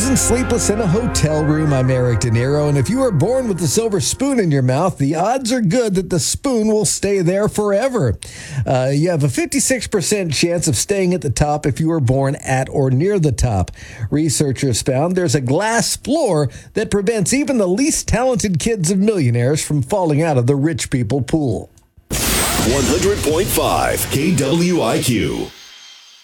isn't sleepless in a hotel room. I'm Eric De Niro, and if you were born with a silver spoon in your mouth, the odds are good that the spoon will stay there forever. You have a 56% chance of staying at the top if you were born at or near the top. Researchers found there's a glass floor that prevents even the least talented kids of millionaires from falling out of the rich people pool. 100.5 KWIQ.